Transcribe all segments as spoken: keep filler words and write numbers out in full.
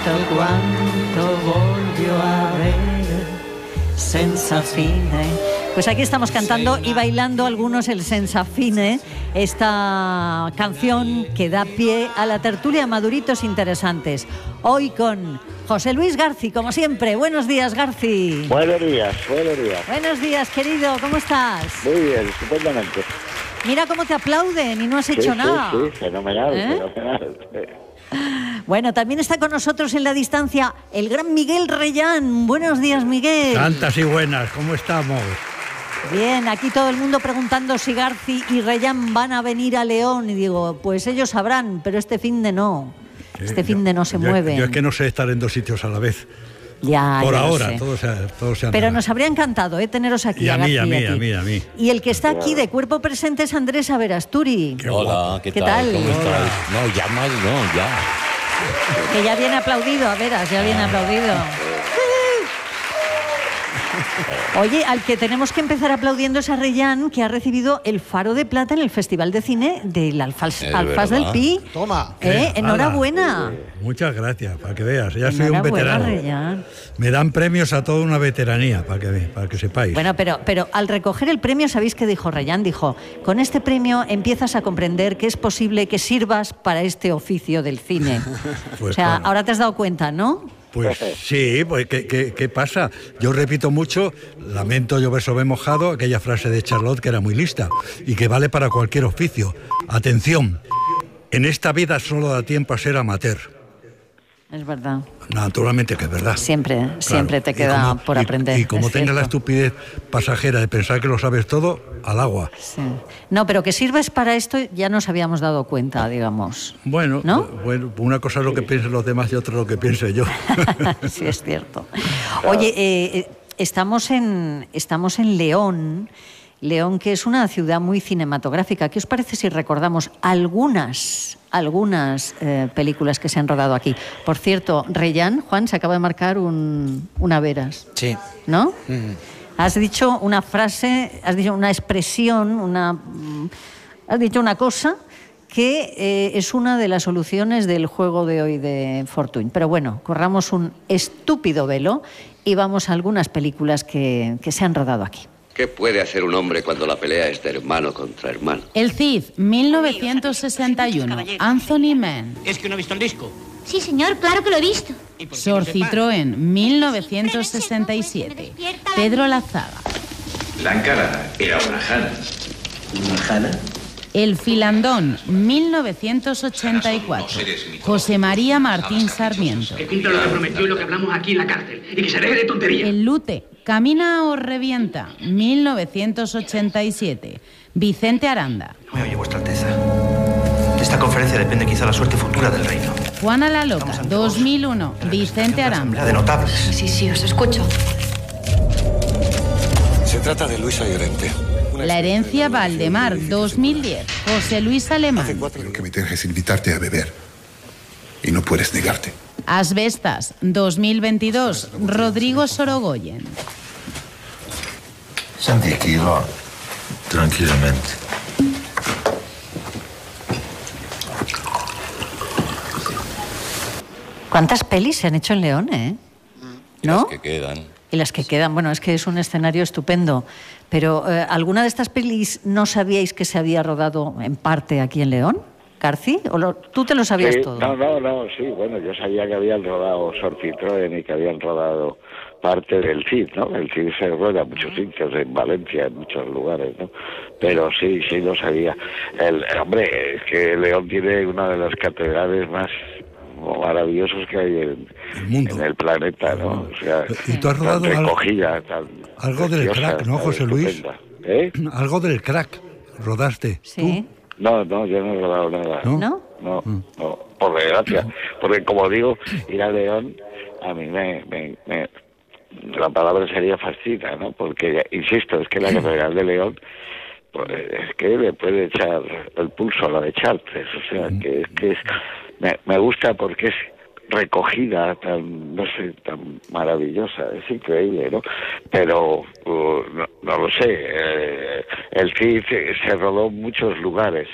tutto quanto voglio avere senza fine. Pues aquí estamos cantando y bailando algunos el Senza Fine, esta canción que da pie a la tertulia Maduritos Interesantes. Hoy con José Luis Garci, como siempre. Buenos días, Garci. Buenos días, buenos días. Buenos días, querido. ¿Cómo estás? Muy bien, estupendamente. Mira cómo te aplauden y no has hecho sí, nada. Sí, sí, fenomenal, ¿Eh? fenomenal. Bueno, también está con nosotros en la distancia el gran Miguel Reyán. Buenos días, Miguel. Santas y buenas, ¿cómo estamos? Bien, aquí todo el mundo preguntando si Garci y Reyán van a venir a León. Y digo, pues ellos sabrán, pero este fin de no. Sí, este yo, fin de no se yo, mueven. Yo es que no sé estar en dos sitios a la vez. Ya, Por ya ahora, sé. todo se, todo se Pero anda. nos habría encantado ¿eh? teneros aquí. Y a mí, a mí, ti. a mí, a mí. Y el que está aquí de cuerpo presente es Andrés Averasturi. Qué Hola, guapo. ¿qué, ¿Qué tal? tal? ¿Cómo Hola. estáis? No, ya más, no, ya. Que ya viene aplaudido, a veras, ya viene aplaudido. Oye, al que tenemos que empezar aplaudiendo es a Reyán, que ha recibido el Faro de Plata en el Festival de Cine del Alfaz, Es Alfaz del verdad. Pi. Toma. ¿Eh? ¿Qué? Enhorabuena. Ala. Muchas gracias, para que veas. Ya soy un Enhorabuena, veterano. Reyán. Me dan premios a toda una veteranía, para que, para que sepáis. Bueno, pero, pero al recoger el premio, ¿sabéis qué dijo Reyán? Dijo, con este premio empiezas a comprender que es posible que sirvas para este oficio del cine. Pues o sea, claro. ahora te has dado cuenta, ¿no? Pues sí, pues ¿qué, qué, qué pasa? Yo repito mucho, lamento llover sobre mojado, aquella frase de Charlotte que era muy lista y que vale para cualquier oficio. Atención, en esta vida solo da tiempo a ser amateur. Es verdad. Naturalmente que es verdad. Siempre, Claro. siempre te Y queda como- por y- aprender. Y, como es tengas la cierto. estupidez pasajera de pensar que lo sabes todo, al agua. Sí. No, pero que sirves para esto ya nos habíamos dado cuenta, digamos. Bueno, ¿No? bueno, una cosa es lo que piensen los demás y otra lo que piense yo. Sí, es cierto. Oye, eh, eh, estamos en, estamos en León, León, que es una ciudad muy cinematográfica. ¿Qué os parece si recordamos algunas, algunas eh, películas que se han rodado aquí? Por cierto, Reyán, Juan, se acaba de marcar un, una veras, Sí. ¿no? Mm. Has dicho una frase, has dicho una expresión, una, mm, has dicho una cosa que eh, es una de las soluciones del juego de hoy de Fortuny. Pero bueno, corramos un estúpido velo y vamos a algunas películas que, que se han rodado aquí. ¿Qué puede hacer un hombre cuando la pelea es de hermano contra hermano? El Cid, mil novecientos sesenta y uno. Anthony Mann. ¿Es que no ha visto el disco? Sí, señor, claro que lo he visto. ¿Y por qué Sor no se para? Citroën, mil novecientos sesenta y siete. Pedro Lazaga. La cara era una jana. ¿Una jana? El Filandón, mil novecientos ochenta y cuatro. José María Martín Sarmiento. Que cumpla lo que prometió y lo que hablamos aquí en la cárcel. Y que se deje de tonterías. El Lute, Camina o revienta, mil novecientos ochenta y siete. Vicente Aranda. Me oye, Vuestra Alteza. De esta conferencia depende quizá la suerte futura del reino. Juana la Loca, dos mil uno. Vicente Aranda. De notables. Sí, sí, os escucho. Se trata de Luisa Llorente. La herencia Valdemar, dos mil diez. José Luis Alemán. Lo que me deja es invitarte a beber. Y no puedes negarte. Asbestas, dos mil veintidós. Rodrigo Sorogoyen. Senti aquí, va. Tranquilamente. ¿Cuántas pelis se han hecho en León, eh? ¿No? Las que quedan. Y las que quedan, bueno, es que es un escenario estupendo. Pero, eh, ¿alguna de estas pelis no sabíais que se había rodado en parte aquí en León, Garci? ¿O lo, tú te lo sabías Sí, todo? No, no, no, sí, bueno, yo sabía que habían rodado Sor Citroën y que habían rodado parte del Cid, ¿no? El Cid se rueda en muchos sitios, en Valencia, en muchos lugares, ¿no? Pero sí, sí lo sabía. El, hombre, es que León tiene una de las catedrales más maravillosos que hay en El mundo. en el planeta, ¿no? O sea, ¿Y tú has rodado tan algo- recogida, tan algo del preciosa, crack, ¿no, tan José Luis? estupenda. ¿Eh? Algo del crack, rodaste. Sí. No, no, yo no he rodado nada. ¿No? ¿No? No, no, por desgracia. Porque como digo, ir a León a mí me, me, me- la palabra sería fascina, ¿no? Porque, insisto, es que la Catedral de León, pues, es que le puede echar el pulso a la de Chartres, o sea, que es que es, me, me gusta porque es recogida tan, no sé, tan maravillosa, es increíble, ¿no? Pero, uh, no, no lo sé, eh, el Cid se, se rodó en muchos lugares,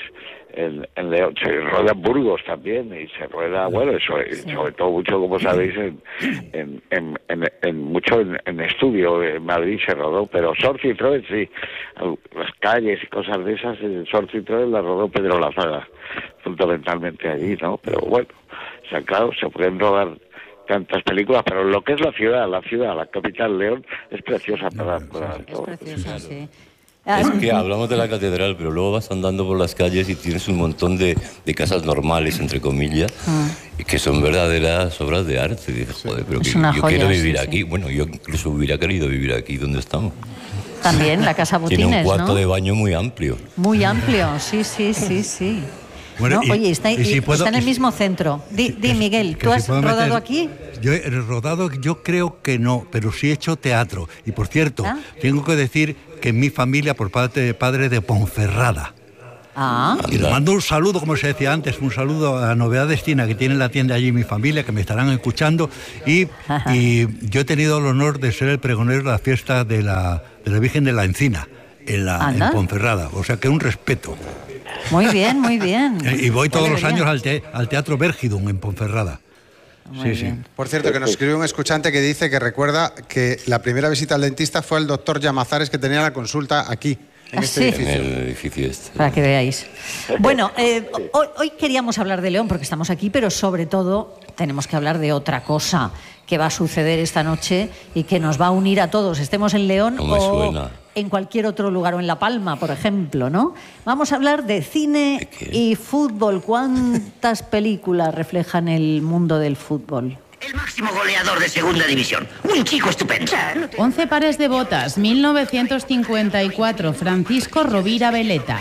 en, en León. Se rueda en Burgos también y se rueda, bueno, sobre, sí. sobre todo mucho, como sabéis, en, en, en, en, en mucho en, en estudio. En Madrid se rodó, pero Sor Citroën sí, las calles y cosas de esas, en Sor Citroën la rodó Pedro Lazaga, fundamentalmente allí, ¿no? Pero bueno, o sea, claro, se pueden rodar tantas películas, pero lo que es la ciudad, la ciudad, la capital León, es preciosa para... para es preciosa, sí. Es que hablamos de la catedral, pero luego vas andando por las calles y tienes un montón de, de casas normales, entre comillas, ah. y que son verdaderas obras de arte. Y dices, joder, pero que, yo joya, quiero vivir sí, aquí. Sí. Bueno, yo incluso hubiera querido vivir aquí donde estamos. También, la Casa Botines, tiene un cuarto ¿no? de baño muy amplio. Muy amplio, sí, sí, sí, sí. Bueno, ¿no? y, Oye, está, y si puedo, está en el mismo centro. Di, di Miguel, ¿tú has si rodado meter, aquí? Yo he rodado, yo creo que no, pero sí he hecho teatro. Y por cierto, ¿ah? tengo que decir que mi familia, por parte de padre de Ponferrada. Ah. Y le mando un saludo, como se decía antes, un saludo a Novedad Destina, que tiene la tienda allí mi familia, que me estarán escuchando. Y, y yo he tenido el honor de ser el pregonero de la fiesta de la, de la Virgen de la Encina, en, la, en Ponferrada. O sea que un respeto. Muy bien, muy bien. Y voy todos los años al, te, al Teatro Bergidum en Ponferrada. Muy sí, bien. sí. Por cierto, que nos escribe un escuchante que dice que recuerda que la primera visita al dentista fue el doctor Llamazares, que tenía la consulta aquí, en ¿Ah, este sí? edificio. En el edificio este. Para que veáis. Bueno, eh, hoy, hoy queríamos hablar de León porque estamos aquí, pero sobre todo tenemos que hablar de otra cosa que va a suceder esta noche y que nos va a unir a todos, estemos en León no me o suena. en cualquier otro lugar, o en La Palma, por ejemplo, ¿no? Vamos a hablar de cine y fútbol. ¿Cuántas películas reflejan el mundo del fútbol? El máximo goleador de segunda división. Un chico estupendo. Once pares de botas, mil novecientos cincuenta y cuatro. Francisco Rovira Veleta.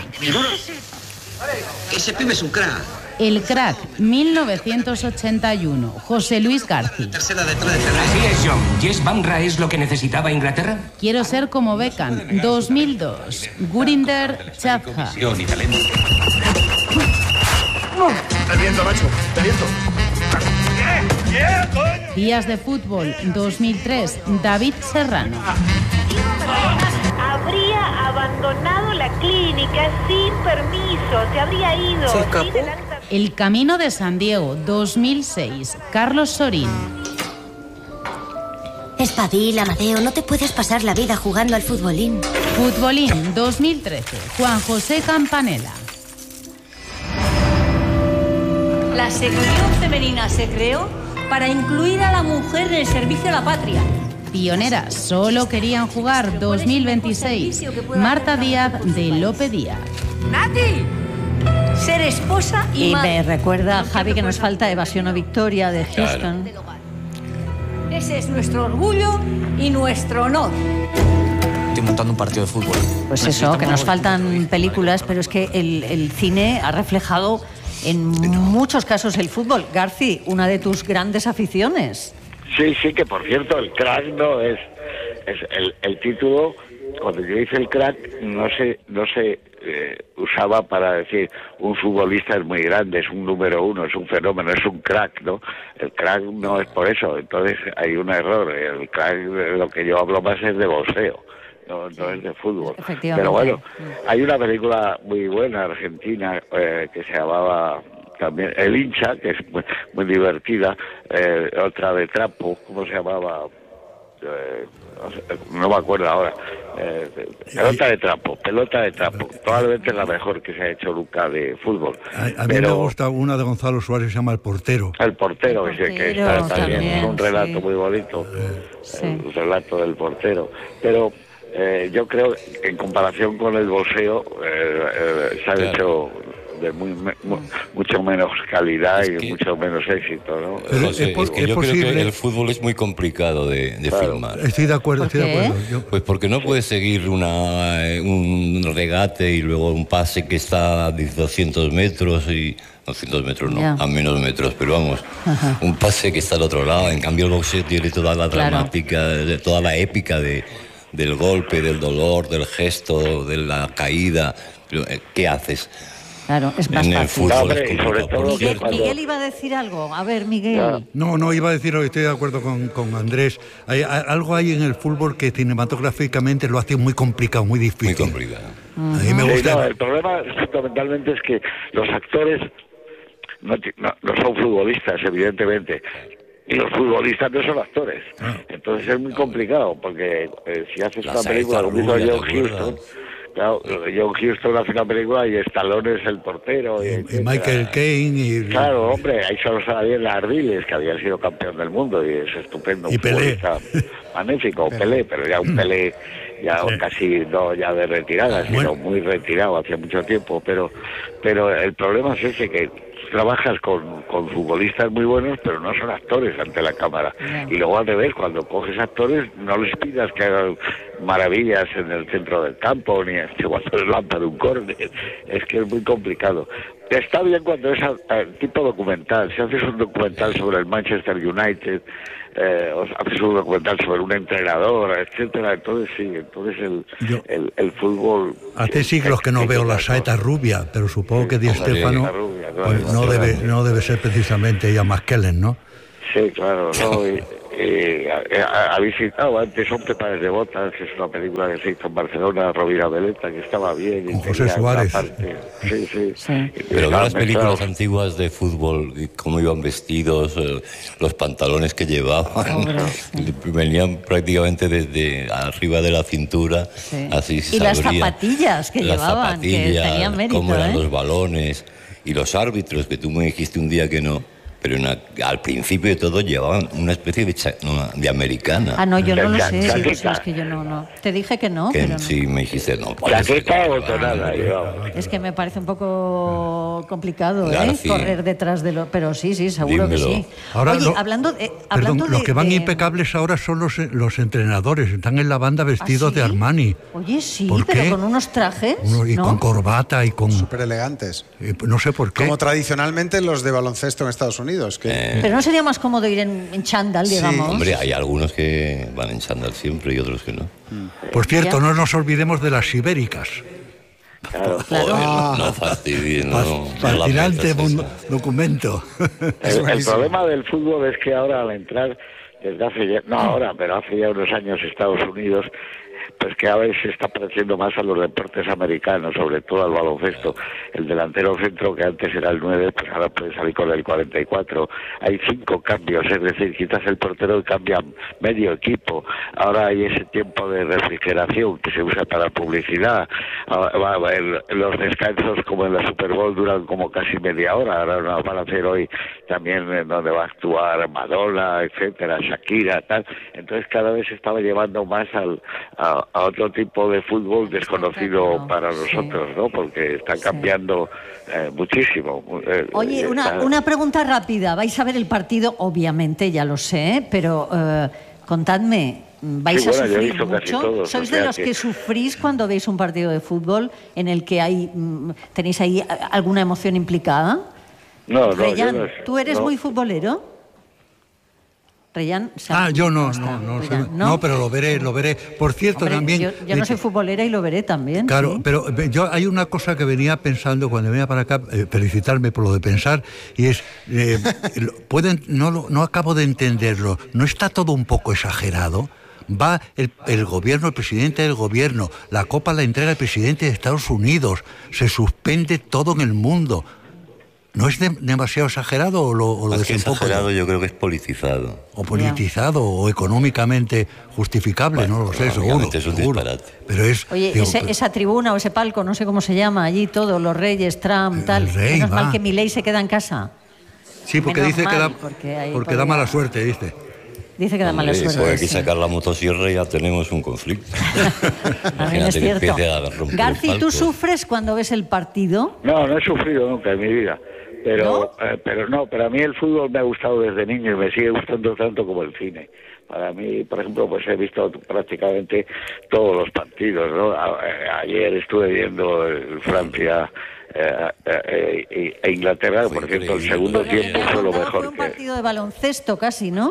Ese pibe es un crack. El Crack, mil novecientos ochenta y uno. José Luis García. Tercera detrás de Así es, John. ¿Jess Banra es lo que necesitaba Inglaterra? Quiero ser como Beckham, dos mil dos. Gurinder Chadha. Y talento. ¡El viento, macho! ¡El viento! Días de fútbol, dos mil tres. David Serrano. Habría abandonado la clínica sin permiso, se habría ido. ¿Se escapó? El Camino de San Diego, dos mil seis. Carlos Sorín. Espabila, Amadeo, no te puedes pasar la vida jugando al futbolín. Futbolín, dos mil trece. Juan José Campanella. La sección femenina se creó para incluir a la mujer en el servicio a la patria. Pioneras, solo querían jugar, dos mil veintiséis. Marta Díaz de Lope Díaz. ¡Nati! Ser esposa y, y madre. me recuerda, Javi, que nos falta Evasión o Victoria de Houston. Claro. Ese es nuestro orgullo y nuestro honor. Estoy montando un partido de fútbol. Pues eso, que nos faltan películas, pero es que el, el cine ha reflejado en muchos casos el fútbol. Garci, una de tus grandes aficiones. Sí, sí, que por cierto, el Crack no es, es el, el título. Cuando yo hice el Crack, no se, no se eh, usaba para decir un futbolista es muy grande, es un número uno, es un fenómeno, es un crack, ¿no? El Crack no es por eso, entonces hay un error. El Crack, lo que yo hablo más es de boxeo, no, no es de fútbol. Pero bueno, hay una película muy buena argentina eh, que se llamaba también El Hincha, que es muy, muy divertida, eh, otra de trapo, ¿cómo se llamaba? Eh, no me acuerdo ahora. Eh, pelota de trapo, pelota de trapo. Probablemente es la mejor que se ha hecho nunca de fútbol. A, a mí Pero, me gusta una de Gonzalo Suárez, se llama El Portero. El Portero, El ese que portero está también, también, es un relato sí. muy bonito. Sí. El relato del portero. Pero eh, yo creo que en comparación con el boxeo eh, eh, se ha claro. hecho de muy, muy, mucho menos calidad es y mucho menos éxito, ¿no? Pero es, es, es que yo posible. creo que el fútbol es muy complicado de, de claro. filmar. Estoy de acuerdo, estoy de acuerdo. Yo... Pues porque no puedes seguir una, un regate y luego un pase que está a doscientos metros y... doscientos metros no, yeah. a menos metros, pero vamos, Ajá. un pase que está al otro lado. En cambio el boxeo tiene toda la claro. dramática, toda la épica de, del golpe, del dolor, del gesto, de la caída. ¿Qué haces? Claro, es más en el fácil. fútbol Hombre, y sobre todo Miguel, cuando... Miguel iba a decir algo. A ver, Miguel. No, no, iba a decir, estoy de acuerdo con, con Andrés. Hay, hay, algo hay en el fútbol que cinematográficamente lo hace muy complicado, muy difícil. Muy complicado. Uh-huh. A mí me gusta. Sí, no, el problema fundamentalmente es que los actores no, no, no son futbolistas, evidentemente. Y los futbolistas no son actores. Ah. Entonces es muy complicado, porque eh, si haces una película como hizo John Huston, claro, John Huston hace una película y Stallone es el portero. Y, y, y Michael Caine. Y... Claro, hombre, ahí solo sabía bien Ardiles, que había sido campeón del mundo y es estupendo. Y Pelé. Magnífico, Pelé, pero ya un Pelé ya sí. casi no ya de retirada, bueno. sino muy retirado hacía mucho tiempo. Pero, pero el problema es ese, que trabajas con, con futbolistas muy buenos, pero no son actores ante la cámara. Yeah. Y luego al revés, cuando coges actores, no les pidas que hagan maravillas en el centro del campo, ni cuando les lanzan un córner. Es que es muy complicado. Está bien cuando es a, a, tipo documental. Si haces un documental sobre el Manchester United, eh, o haces un documental sobre un entrenador, etcétera, entonces sí, entonces el, Yo, el, el fútbol... Hace siglos que no veo la saeta rubia, pero supongo que Di Stéfano pues, no, debe, no debe ser precisamente Ian McKellen, ¿no? Sí, claro, no, y, y, ha, ha visitado antes Son Pepares de Botas, que es una película que se hizo en Barcelona, Rovira Veleta, que estaba bien. Con José Suárez. Sí, sí. sí. Pero las películas antiguas de fútbol, cómo iban vestidos, eh, los pantalones que llevaban, venían prácticamente desde arriba de la cintura, sí. así se Y sabría. Las zapatillas que las llevaban, zapatillas, que tenían mérito, cómo eran ¿eh? los balones, y los árbitros, que tú me dijiste un día que no. Pero una, al principio de todo llevaban una especie de, cha, no, de americana. Ah, no, yo no lo sé, sí, sí, es que yo no, no. Te dije que no, que pero no. Sí, me dijiste no. Chaqueta o tonada, es que me parece un poco complicado, ¿eh? Sí. Correr detrás de lo... Pero sí, sí, seguro Dímelo. que sí. Ahora, Oye, lo, hablando, eh, perdón, hablando de... los que van de... impecables ahora son los, los entrenadores. Están en la banda vestidos ¿Ah, sí? de Armani. Oye, sí, ¿Por pero qué? con unos trajes, Uno, Y ¿no? con corbata y con... Súper elegantes. Eh, no sé por qué. Como tradicionalmente los de baloncesto en Estados Unidos. Que... Eh. Pero no sería más cómodo ir en, en chándal, digamos. Sí. Hombre, hay algunos que van en chándal siempre y otros que no. Por cierto, no nos olvidemos de las ibéricas. Claro. Joder, ah. No fastidies, no. Fascinante no documento. El, el problema del fútbol es que ahora al entrar, desde hace ya, no ahora, pero hace ya unos años Estados Unidos, pues que a veces se está pareciendo más a los deportes americanos, sobre todo al baloncesto. El delantero centro, que antes era el nueve, pues ahora puede salir con el cuarenta y cuatro. Hay cinco cambios, es decir, quitas el portero y cambia medio equipo. Ahora hay ese tiempo de refrigeración que se usa para publicidad. Los descansos, como en la Super Bowl, duran como casi media hora. Ahora nos van a hacer hoy también en donde va a actuar Madonna, etcétera, Shakira, tal. Entonces cada vez se estaba llevando más al a, a otro tipo de fútbol desconocido no, para nosotros, sí. ¿no? Porque está cambiando sí. eh, muchísimo. Eh, Oye, está... una, una pregunta rápida. ¿Vais a ver el partido? Obviamente, ya lo sé, pero eh, contadme, ¿vais sí, a bueno, sufrir mucho? Todos, ¿Sois o sea de los que... que sufrís cuando veis un partido de fútbol en el que hay tenéis ahí alguna emoción implicada? No, no. Reyán, yo no, ¿tú eres no. muy futbolero? Reyán, ah, yo no, no, no, Reyán, no, no, pero lo veré, lo veré. Por cierto, Hombre, también... Yo, yo no soy futbolera y lo veré también. Claro, ¿sí? pero yo hay una cosa que venía pensando cuando venía para acá, eh, felicitarme por lo de pensar, y es, eh, pueden, no, no acabo de entenderlo, ¿no está todo un poco exagerado? Va el, el gobierno, el presidente del gobierno, la copa la entrega el presidente de Estados Unidos, se suspende todo en el mundo. ¿No es de, demasiado exagerado o lo, o lo Más que exagerado, yo creo que es politizado. O politizado, yeah. o económicamente justificable, bueno, no lo sé, seguro. Es un seguro. disparate. Pero es, Oye, digo, ese, pero... esa tribuna o ese palco, no sé cómo se llama, allí todo, los reyes, Trump, tal. El rey, Menos va. mal que Milei se queda en casa. Sí, porque Menos dice mal, que da, porque, porque da mala suerte, dice. Dice que da mala suerte. Pues aquí sí. sacar la motosierra y ya tenemos un conflicto. Imagínate es que empiece a romper Garci, el ¿tú sufres cuando ves el partido? No, no he sufrido nunca en mi vida. Pero, ¿No? Eh, pero no, pero a mí el fútbol me ha gustado desde niño y me sigue gustando tanto como el cine. Para mí, por ejemplo, pues he visto prácticamente todos los partidos, ¿no? A, a, ayer estuve viendo el Francia eh, eh, e Inglaterra, fue por cierto, el segundo tiempo fue lo mejor. Fue un partido de baloncesto casi, ¿no?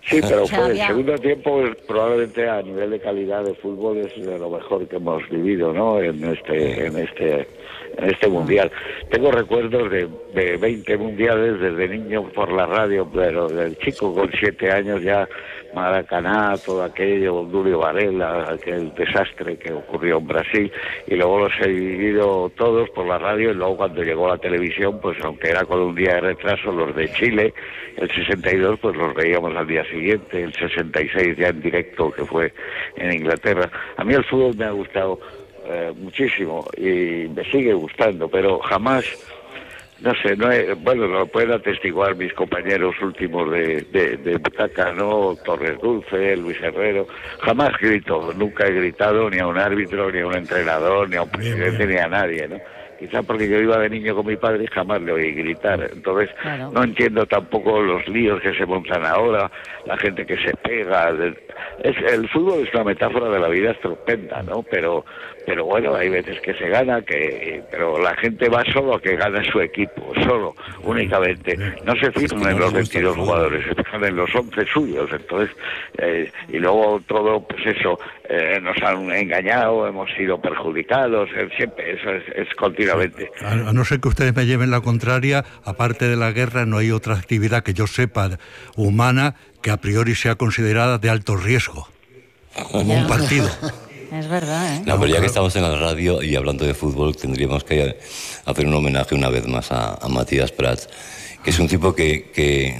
Sí, pero O sea, fue el había- segundo tiempo es probablemente a nivel de calidad de fútbol es de lo mejor que hemos vivido, ¿no? En este, en este, en este mundial. Tengo recuerdos de, de veinte mundiales desde niño por la radio, pero del chico con siete años ya Maracaná, todo aquello, Julio Varela, aquel desastre que ocurrió en Brasil, y luego los he vivido todos por la radio, y luego cuando llegó la televisión, pues aunque era con un día de retraso, los de Chile, el sesenta y dos, pues los veíamos al día siguiente, el sesenta y seis ya en directo, que fue en Inglaterra. A mí el fútbol me ha gustado eh, muchísimo y me sigue gustando, pero jamás... No sé, no he, bueno, lo pueden atestiguar mis compañeros últimos de, de, de butaca, ¿no? Torres Dulce, Luis Herrero. Jamás grito, nunca he gritado ni a un árbitro, ni a un entrenador, ni a un presidente, ni a nadie, ¿no? Quizá porque yo iba de niño con mi padre y jamás le oí gritar. Entonces, Claro. no entiendo tampoco los líos que se montan ahora, la gente que se pega. Es, el fútbol es una metáfora de la vida estupenda, ¿no? Pero, pero bueno, hay veces que se gana, que pero la gente va solo a que gane su equipo, solo, únicamente. No se fijan en los veintidós jugadores, se fijan en los once suyos. Entonces, eh, y luego todo, pues eso, eh, nos han engañado, hemos sido perjudicados, eh, siempre, eso es, es continuamente. A, a no ser que ustedes me lleven la contraria, aparte de la guerra no hay otra actividad que yo sepa humana que a priori sea considerada de alto riesgo, como Ya. un partido. Es verdad, ¿eh? No, pero ya que estamos en la radio y hablando de fútbol, tendríamos que hacer un homenaje una vez más a, a Matías Prats, que es un tipo que, que,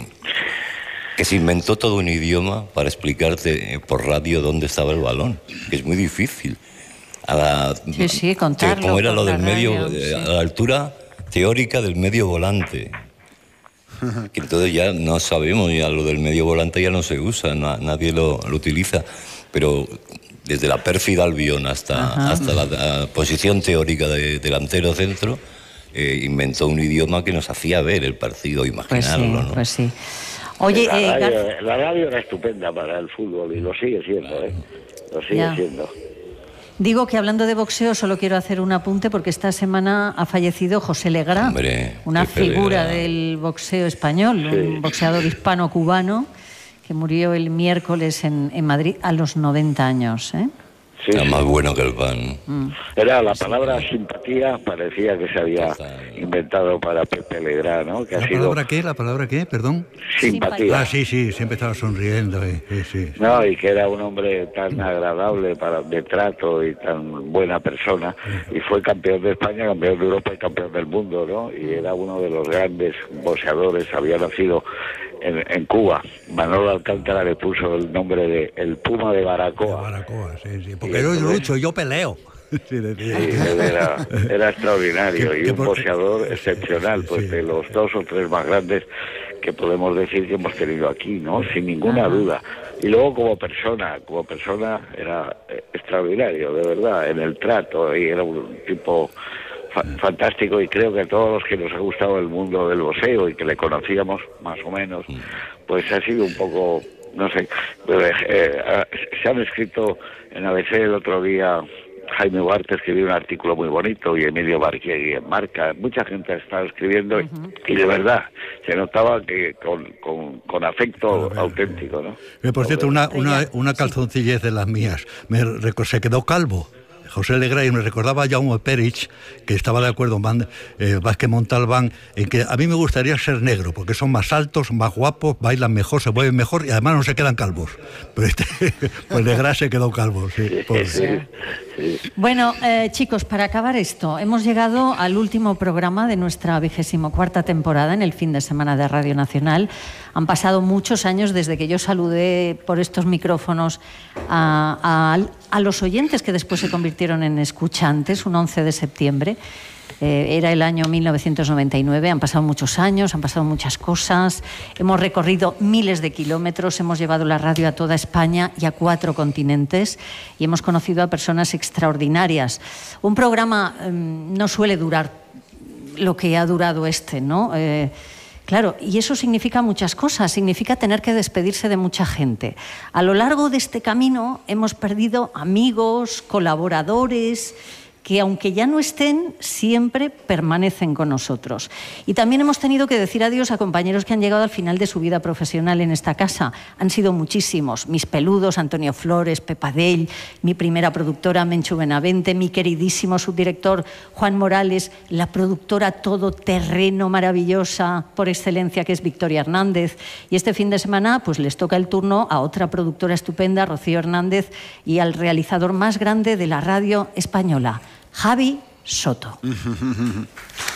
que se inventó todo un idioma para explicarte por radio dónde estaba el balón, que es muy difícil. A la, Sí, sí, contarlo. ¿Cómo era lo por del la medio? radio, eh, sí. A la altura teórica del medio volante. Que entonces ya no sabemos, ya lo del medio volante ya no se usa, na- nadie lo, lo utiliza, pero desde la pérfida Albión hasta, hasta la, la posición teórica de delantero centro, eh, inventó un idioma que nos hacía ver el partido, Pues imaginarlo, sí, ¿no? pues sí. Oye, la, eh, radio, Gar- la radio era estupenda para el fútbol y lo sigue siendo, ¿eh? Lo sigue Ya. siendo. digo que hablando de boxeo solo quiero hacer un apunte porque esta semana ha fallecido José Legrand, Hombre, una qué pelea. figura del boxeo español, un boxeador hispano-cubano que murió el miércoles en, en Madrid a los noventa años, ¿eh? Era más bueno que el pan. Era la palabra simpatía, parecía que se había inventado para Pepe Legrand, ¿no? Que ¿La ha sido palabra qué? ¿La palabra qué? Perdón. simpatía. Ah, sí, sí, siempre estaba sonriendo. eh, sí, sí. No, y que era un hombre tan agradable para de trato y tan buena persona, y fue campeón de España, campeón de Europa y campeón del mundo, ¿no? Y era uno de los grandes boxeadores, había nacido en, en Cuba. Manolo Alcántara le puso el nombre de el Puma de Baracoa. Baracoa, sí, sí, porque yo lucho, yo peleo. Sí, decía. Sí, él era, era extraordinario Que- y que un por- boxeador excepcional, pues de los dos o tres más grandes que podemos decir que hemos tenido aquí, ¿no? Sin ninguna duda. Y luego como persona, como persona era eh, extraordinario, de verdad, en el trato, y era un tipo fa- fantástico, y creo que a todos los que nos ha gustado el mundo del boxeo y que le conocíamos más o menos, pues ha sido un poco, no sé, eh, eh, se han escrito en A B C el otro día. Jaime Huarte escribió un artículo muy bonito y Emilio Barquiegui en Marca. Mucha gente ha estado escribiendo y de verdad se notaba que con, con, con afecto auténtico, ¿no? Eh, Por cierto, una, una, una calzoncillez de las mías. Me reco- se quedó calvo. José Legrand, y me recordaba a Jaume Perich, que estaba de acuerdo con eh, Vázquez Montalbán, en que a mí me gustaría ser negro, porque son más altos, más guapos, bailan mejor, se mueven mejor y además no se quedan calvos. Pero este, pues Legrand se quedó calvo, sí. Por- Bueno, eh, chicos, para acabar esto, hemos llegado al último programa de nuestra vigésimo cuarta temporada en el fin de semana de Radio Nacional. Han pasado muchos años desde que yo saludé por estos micrófonos a, a, a los oyentes que después se convirtieron en escuchantes, un once de septiembre. Eh, era el año mil novecientos noventa y nueve, han pasado muchos años, han pasado muchas cosas, hemos recorrido miles de kilómetros, hemos llevado la radio a toda España y a cuatro continentes y hemos conocido a personas extraordinarias. Un programa eh, no suele durar lo que ha durado este, ¿no? Eh, Claro, y eso significa muchas cosas, significa tener que despedirse de mucha gente. A lo largo de este camino hemos perdido amigos, colaboradores, que aunque ya no estén, siempre permanecen con nosotros. Y también hemos tenido que decir adiós a compañeros que han llegado al final de su vida profesional en esta casa. Han sido muchísimos. Mis peludos, Antonio Flores, Pepa Dell, mi primera productora, Menchu Benavente, mi queridísimo subdirector, Juan Morales, la productora todoterreno maravillosa por excelencia, que es Victoria Hernández. Y este fin de semana pues les toca el turno a otra productora estupenda, Rocío Hernández, y al realizador más grande de la radio española, Javi Soto.